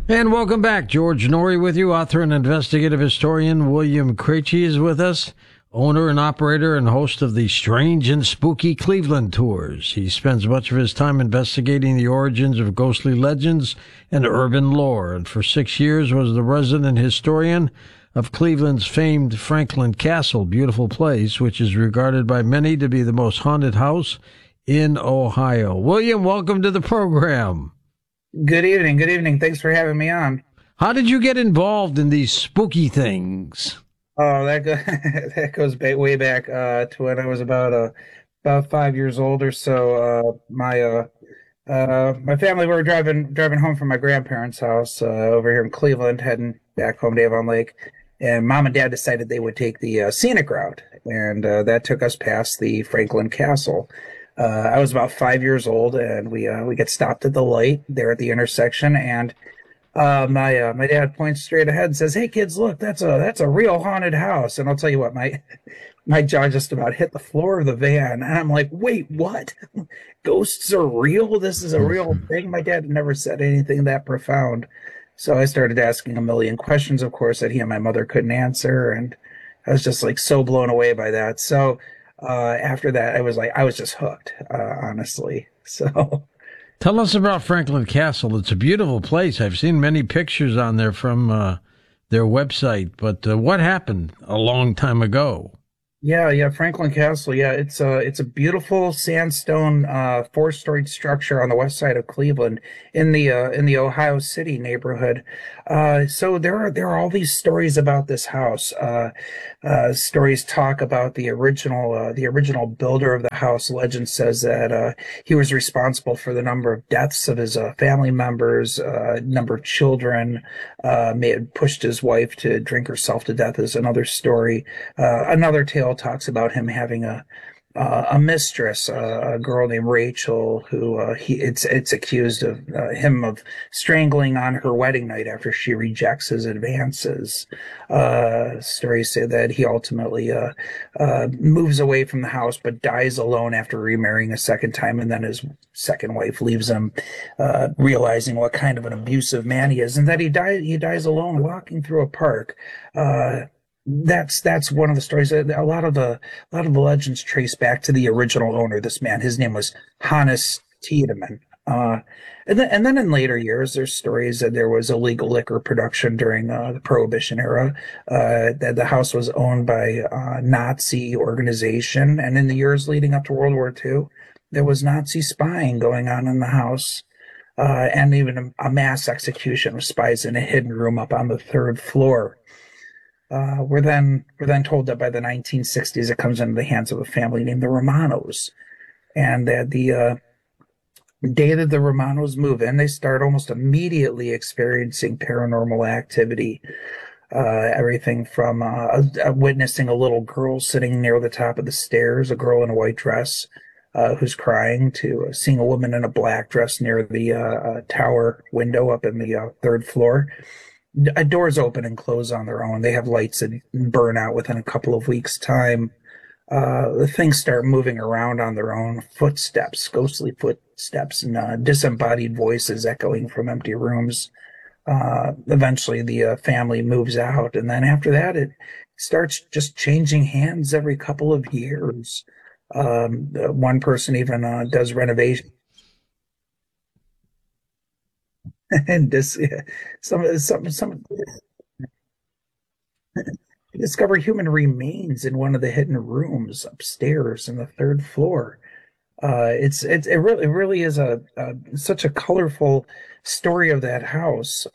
And welcome back. George Norrie with you. Author and investigative historian William Krejci is with us, owner and operator and host of the Strange and Spooky Cleveland Tours. He spends much of his time investigating the origins of ghostly legends and urban lore, and for 6 years was the resident historian of Cleveland's famed Franklin Castle, beautiful place, which is regarded by many to be the most haunted house in Ohio. William, welcome to the program. Good evening. Good evening. Thanks for having me on. How did you get involved in these spooky things? Oh, that goes way back to when I was about 5 years old or so. My family, we were driving home from my grandparents' house over here in Cleveland, heading back home to Avon Lake, and Mom and Dad decided they would take the scenic route, and that took us past the Franklin Castle. I was about 5 years old, and we get stopped at the light there at the intersection, and my dad points straight ahead and says, "Hey kids, look, that's a real haunted house." And I'll tell you what, my jaw just about hit the floor of the van, and I'm like, "Wait, what? Ghosts are real? This is a real thing?" My dad had never said anything that profound, so I started asking a million questions, of course, that he and my mother couldn't answer, and I was just like so blown away by that. So after that, I was just hooked, honestly. So. Tell us about Franklin Castle. It's a beautiful place. I've seen many pictures on there from their website, but what happened a long time ago? Yeah, Franklin Castle. Yeah, it's a beautiful sandstone four-storied structure on the west side of Cleveland in the Ohio City neighborhood. So there are all these stories about this house. Stories talk about the original builder of the house. Legend says that he was responsible for the number of deaths of his family members, number of children. May have pushed his wife to drink herself to death is another story. Another tale talks about him having a mistress, a girl named Rachel, who it's accused of him of strangling on her wedding night after she rejects his advances. Stories say that he ultimately moves away from the house, but dies alone after remarrying a second time, and then his second wife leaves him, realizing what kind of an abusive man he is, and that he dies alone walking through a park. That's one of the stories. A lot of the legends trace back to the original owner, this man. His name was Hannes Tiedemann. And then in later years, there's stories that there was illegal liquor production during the Prohibition era. That the house was owned by a Nazi organization, and in the years leading up to World War II, there was Nazi spying going on in the house. And even a mass execution of spies in a hidden room up on the third floor. We're then told that by the 1960s it comes into the hands of a family named the Romanos, and that the day that the Romanos move in, they start almost immediately experiencing paranormal activity. Everything from witnessing a little girl sitting near the top of the stairs, a girl in a white dress who's crying, to seeing a woman in a black dress near the tower window up in the third floor. Doors open and close on their own. They have lights that burn out within a couple of weeks' time. The things start moving around on their own. Footsteps, ghostly footsteps, and disembodied voices echoing from empty rooms. Eventually, the family moves out, and then after that, it starts just changing hands every couple of years. One person even does renovation. And this, yeah, some discover human remains in one of the hidden rooms upstairs in the third floor. It really is such a colorful story of that house.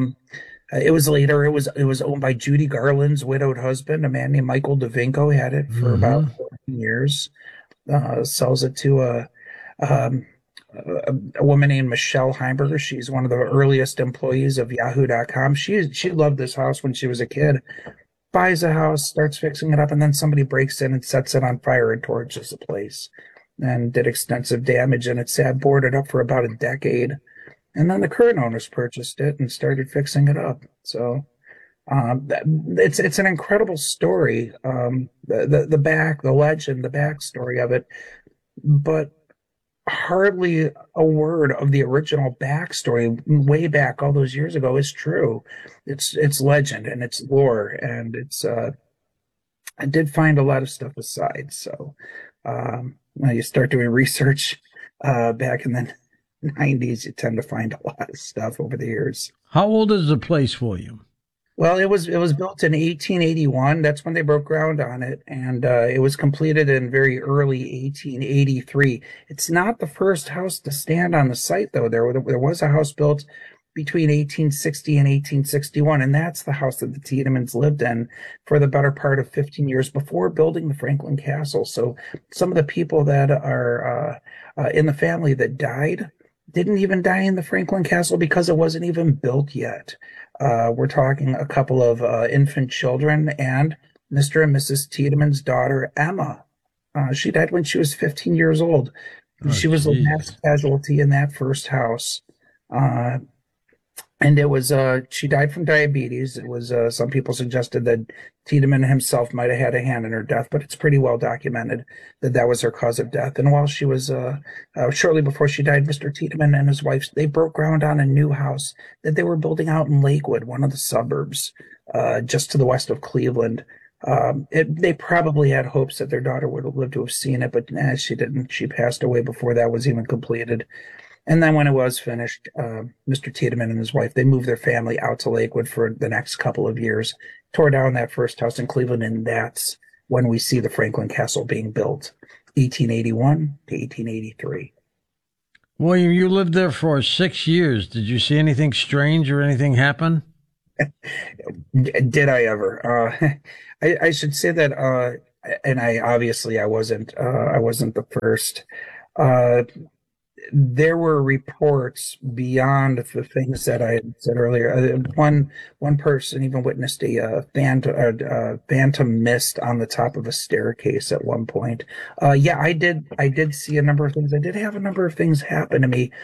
It was owned by Judy Garland's widowed husband, a man named Michael DeVinco. Had it for about 14 years. Sells it to um, a woman named Michelle Heimberger. She's one of the earliest employees of Yahoo.com. She loved this house when she was a kid. Buys a house, starts fixing it up, and then somebody breaks in and sets it on fire and torches the place and did extensive damage. And it sat boarded up for about a decade. And then the current owners purchased it and started fixing it up. So it's an incredible story. The legend, the backstory of it. But hardly a word of the original backstory way back all those years ago is true. It's legend and it's lore, and it's I did find a lot of stuff aside. So when you start doing research back in the 90s, you tend to find a lot of stuff over the years. How old is the place, William? Well, it was built in 1881. That's when they broke ground on it, and it was completed in very early 1883. It's not the first house to stand on the site, though. There was a house built between 1860 and 1861, and that's the house that the Tiedemans lived in for the better part of 15 years before building the Franklin Castle. So some of the people that are in the family that died didn't even die in the Franklin Castle because it wasn't even built yet. We're talking a couple of infant children and Mr. and Mrs. Tiedemann's daughter, Emma. She died when she was 15 years old. Oh, She was the jeez. last casualty in that first house. Uh, and it was she died from diabetes. It was some people suggested that Tiedemann himself might have had a hand in her death, but it's pretty well documented that that was her cause of death. And while she was shortly before she died, Mr. Tiedemann and his wife, they broke ground on a new house that they were building out in Lakewood, one of the suburbs just to the west of Cleveland. They probably had hopes that their daughter would have lived to have seen it, but she didn't. She passed away before that was even completed. And then when it was finished, Mr. Tiedemann and his wife, they moved their family out to Lakewood for the next couple of years, tore down that first house in Cleveland, and that's when we see the Franklin Castle being built, 1881 to 1883. William, you lived there for 6 years. Did you see anything strange or anything happen? Did I ever? I should say that, and I obviously I wasn't the first. Uh, there were reports beyond the things that I had said earlier. One person even witnessed phantom mist on the top of a staircase at one point. Yeah, I did see a number of things. I did have a number of things happen to me.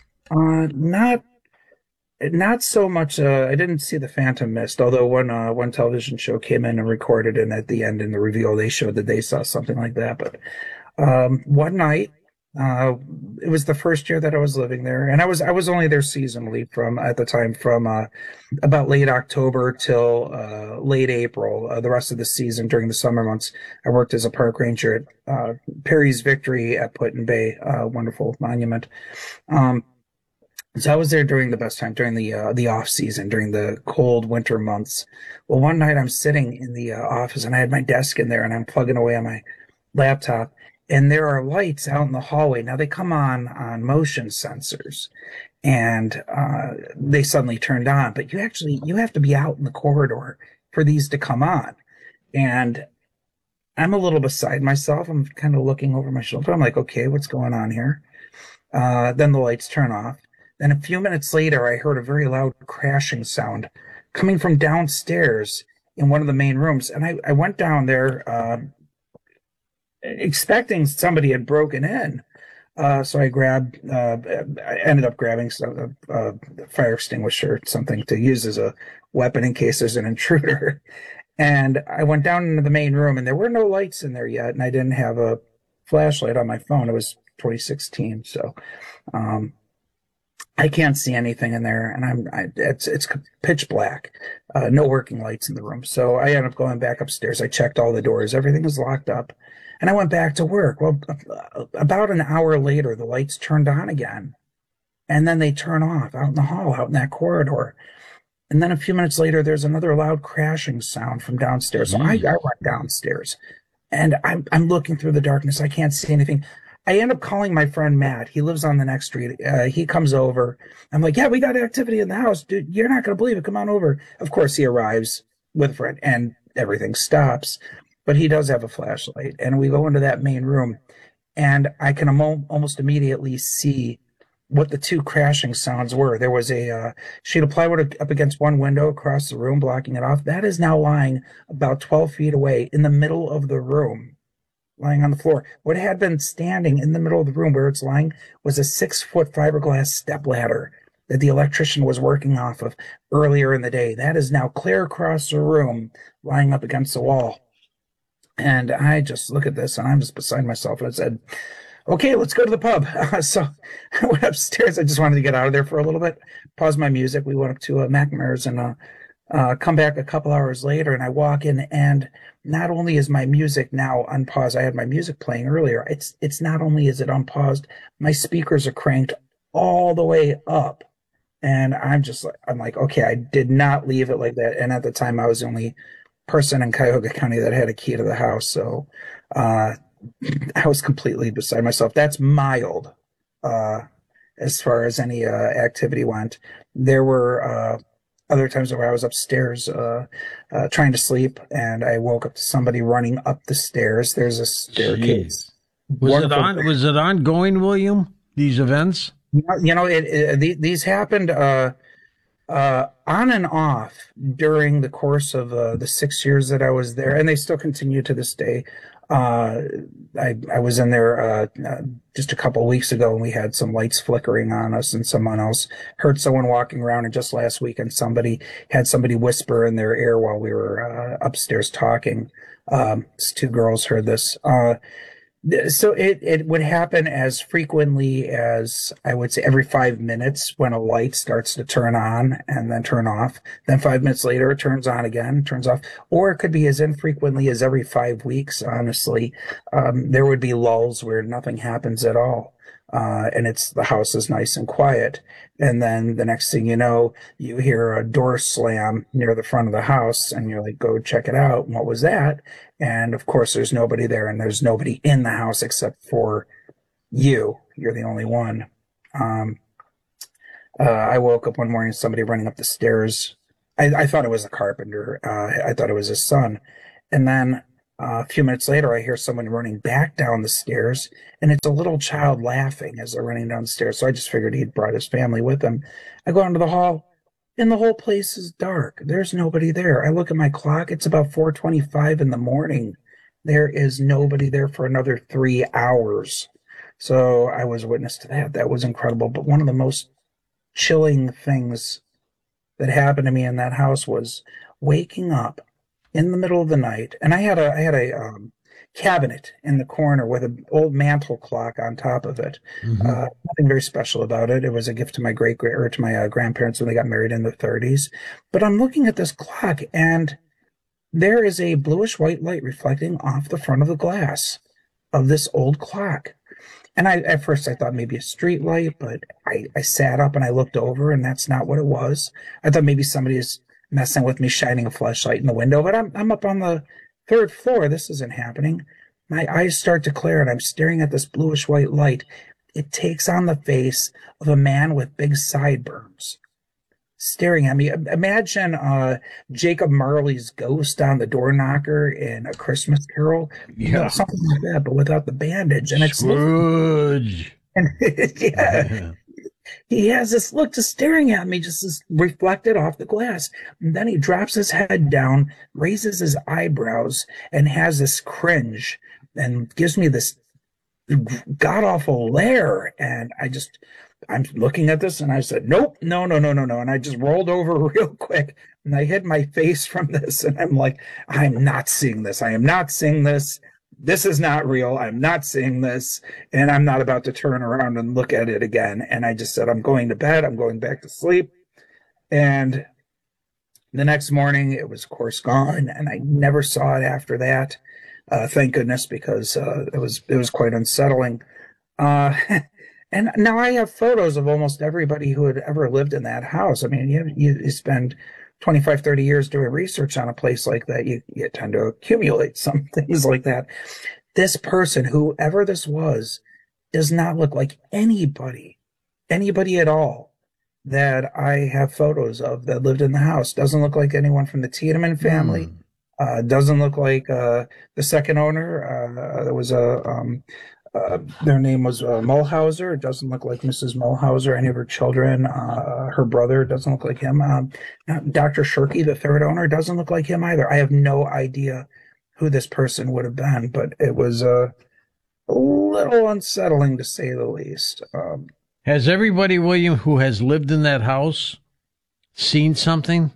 Not so much. I didn't see the Phantom Mist, although one television show came in and recorded, and at the end in the reveal, they showed that they saw something like that. But one night, uh, it was the first year that I was living there, and I was only there seasonally from at the time from about late October till late April. The rest of the season during the summer months, I worked as a park ranger at Perry's Victory at Put Bay, wonderful monument. Um, so I was there during the best time, during the off season, during the cold winter months. Well, one night I'm sitting in the office and I had my desk in there and I'm plugging away on my laptop, and there are lights out in the hallway. Now they come on motion sensors, and they suddenly turned on, but you have to be out in the corridor for these to come on. And I'm a little beside myself. I'm kind of looking over my shoulder. I'm like, okay, what's going on here? Then the lights turn off. Then a few minutes later, I heard a very loud crashing sound coming from downstairs in one of the main rooms. And I went down there expecting somebody had broken in. So I ended up grabbing some fire extinguisher, something to use as a weapon in case there's an intruder. And I went down into the main room, and there were no lights in there yet, and I didn't have a flashlight on my phone. It was 2016, so um, I can't see anything in there, and it's pitch black, no working lights in the room. So I ended up going back upstairs. I checked all the doors, everything was locked up, and I went back to work. Well, about an hour later, the lights turned on again, and then they turn off out in the hall, out in that corridor. And then a few minutes later, there's another loud crashing sound from downstairs. So I Jeez. went downstairs, and I'm looking through the darkness. I can't see anything. I end up calling my friend Matt. He lives on the next street. He comes over. I'm like, yeah, we got activity in the house, dude. You're not gonna believe it. Come on over. Of course, he arrives with a friend, and everything stops. But he does have a flashlight, and we go into that main room, and I can almost immediately see what the two crashing sounds were. There was a sheet of plywood up against one window across the room, blocking it off. That is now lying about 12 feet away in the middle of the room, lying on the floor. What had been standing in the middle of the room where it's lying was a 6-foot fiberglass step ladder that the electrician was working off of earlier in the day. That is now clear across the room, lying up against the wall. And I just look at this and I'm just beside myself. And I said, okay, let's go to the pub. So I went upstairs. I just wanted to get out of there for a little bit, pause my music. We went up to McNamara's and come back a couple hours later, and I walk in, and not only is my music now unpaused, I had my music playing earlier. It's not only is it unpaused, my speakers are cranked all the way up, and I'm like, okay, I did not leave it like that. And at the time, I was the only person in Cuyahoga County that had a key to the house, so uh, I was completely beside myself. That's mild, uh, as far as any activity went. There were other times where I was upstairs trying to sleep, and I woke up to somebody running up the stairs. There's a Jeez. staircase. Wonderful. Was it ongoing, William? These events? These happened on and off during the course of the 6 years that I was there, and they still continue to this day. Uh, I was in there just a couple of weeks ago, and we had some lights flickering on us, and someone else heard someone walking around. And just last weekend, somebody had somebody whisper in their ear while we were upstairs talking. These two girls heard this. So it would happen as frequently as, I would say, every 5 minutes, when a light starts to turn on and then turn off. Then 5 minutes later, it turns on again, turns off. Or it could be as infrequently as every 5 weeks, honestly. There would be lulls where nothing happens at all. And the house is nice and quiet. And then the next thing you know, you hear a door slam near the front of the house, and you're like, go check it out. And what was that? And of course, there's nobody there, and there's nobody in the house except for you. You're the only one. I woke up one morning, somebody running up the stairs. I thought it was a carpenter. I thought it was his son. And then a few minutes later, I hear someone running back down the stairs, and it's a little child laughing as they're running down the stairs. So I just figured he'd brought his family with him. I go into the hall, and the whole place is dark. There's nobody there. I look at my clock. It's about 4:25 in the morning. There is nobody there for another 3 hours. So I was witness to that. That was incredible. But one of the most chilling things that happened to me in that house was waking up in the middle of the night. And I had a cabinet in the corner with an old mantle clock on top of it. Nothing very special about it. It was a gift to my grandparents when they got married in the 30s. But I'm looking at this clock, and there is a bluish white light reflecting off the front of the glass of this old clock. And at first I thought maybe a street light, but I sat up and I looked over, and that's not what it was. I thought maybe somebody is messing with me, shining a flashlight in the window, but I'm up on the third floor. This isn't happening. My eyes start to clear, and I'm staring at this bluish white light. It takes on the face of a man with big sideburns staring at me. Imagine Jacob Marley's ghost on the door knocker in A Christmas Carol. Yeah. Something like that, but without the bandage. And it's Scrooge. And yeah. He has this look just staring at me, just as reflected off the glass. And then he drops his head down, raises his eyebrows, and has this cringe and gives me this god-awful glare. And I'm looking at this, and I said, nope, no. And I just rolled over real quick, and I hid my face from this. And I'm like, I'm not seeing this. I am not seeing this. This is not real. I'm not seeing this, and I'm not about to turn around and look at it again. And I just said, I'm going to bed. I'm going back to sleep. And the next morning, it was, of course, gone, and I never saw it after that. Thank goodness, because it was quite unsettling. And now I have photos of almost everybody who had ever lived in that house. I mean, you spend 25, 30 years doing research on a place like that, you tend to accumulate some things like that. This person, whoever this was, does not look like anybody at all that I have photos of that lived in the house. Doesn't look like anyone from the Tiedemann family. Doesn't look like the second owner. There was their name was Mulhauser. It doesn't look like Mrs. Mulhauser, any of her children. Her brother doesn't look like him. Dr. Shirky, the third owner, doesn't look like him either. I have no idea who this person would have been, but it was a little unsettling, to say the least. Has everybody, William, who has lived in that house seen something?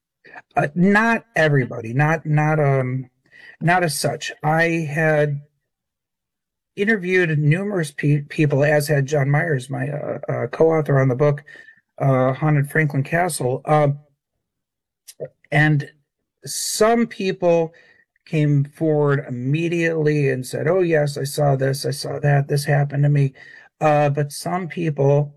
Not everybody, not as such. I had interviewed numerous people, as had John Myers, my co-author on the book, Haunted Franklin Castle. And some people came forward immediately and said, "Oh, yes, I saw this, I saw that, this happened to me." But some people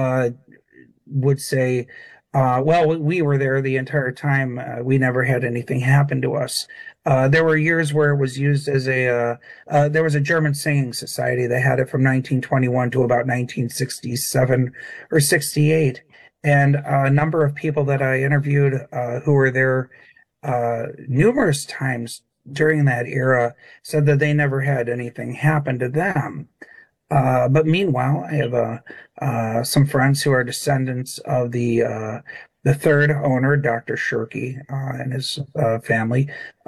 would say, well, we were there the entire time. We never had anything happen to us. There were years where it was used as there was a German singing society that had it from 1921 to about 1967 or 68. And a number of people that I interviewed who were there numerous times during that era said that they never had anything happen to them. But meanwhile, I have some friends who are descendants of the third owner, Dr. Shirky, and his family.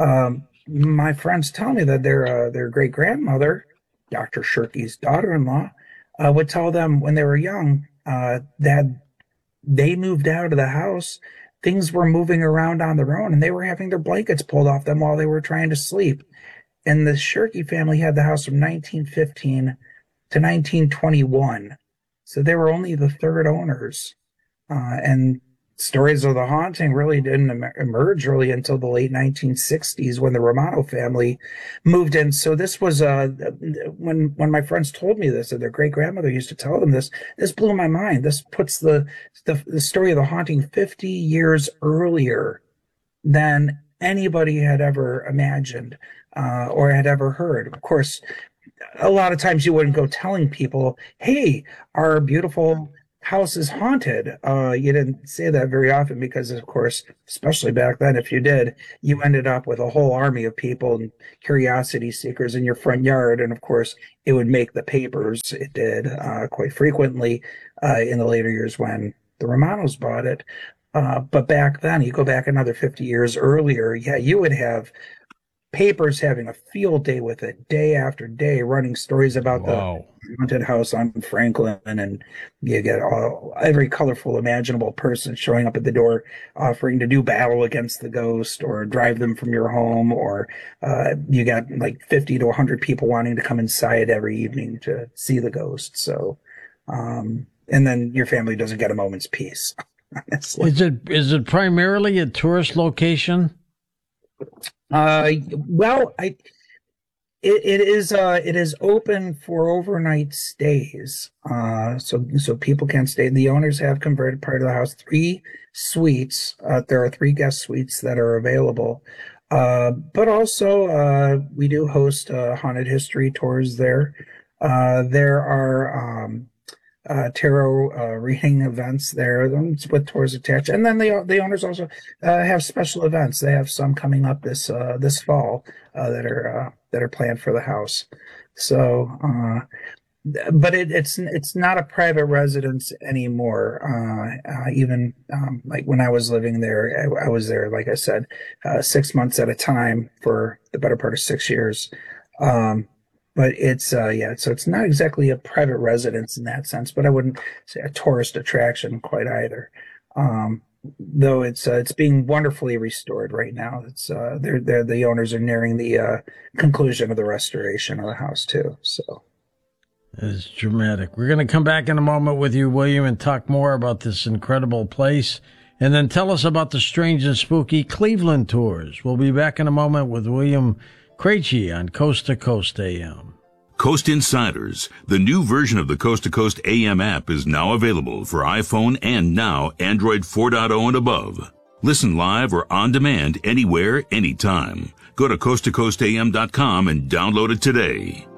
My friends tell me that their great grandmother, Dr. Shirky's daughter-in-law, would tell them when they were young that they moved out of the house. Things were moving around on their own, and they were having their blankets pulled off them while they were trying to sleep. And the Shirky family had the house from 1915 to 1921. So they were only the third owners. And stories of the haunting really didn't emerge really until the late 1960s when the Romano family moved in. So this was when my friends told me this, that their great grandmother used to tell them this blew my mind. This puts the story of the haunting 50 years earlier than anybody had ever imagined or had ever heard. Of course, a lot of times you wouldn't go telling people, "Hey, our beautiful house is haunted." You didn't say that very often because, of course, especially back then, if you did, you ended up with a whole army of people and curiosity seekers in your front yard. And of course, it would make the papers. It did quite frequently in the later years when the Romanos bought it. But back then, you go back another 50 years earlier, yeah, you would have papers having a field day with it, day after day, running stories about the haunted house on Franklin, and you get every colorful imaginable person showing up at the door offering to do battle against the ghost or drive them from your home, or you got like 50 to 100 people wanting to come inside every evening to see the ghost. So, and then your family doesn't get a moment's peace. Honestly. Is it primarily a tourist location? Well, it is open for overnight stays. So people can stay. The owners have converted part of the house, 3 suites. There are 3 guest suites that are available. But also, we do host haunted history tours there. There are tarot reading events there with tours attached, and then the owners also have special events. They have some coming up this fall that are planned for the house. So, but it's not a private residence anymore. Even like when I was living there, I was there, like I said, 6 months at a time for the better part of 6 years. But it's, so it's not exactly a private residence in that sense, but I wouldn't say a tourist attraction quite either. Though it's being wonderfully restored right now. It's, the owners are nearing the, conclusion of the restoration of the house too. So. It's dramatic. We're going to come back in a moment with you, William, and talk more about this incredible place. And then tell us about the Strange and Spooky Cleveland tours. We'll be back in a moment with William Krejci on Coast to Coast AM. Coast Insiders, the new version of the Coast to Coast AM app, is now available for iPhone and now Android 4.0 and above. Listen live or on demand anywhere, anytime. Go to coasttocoastam.com and download it today.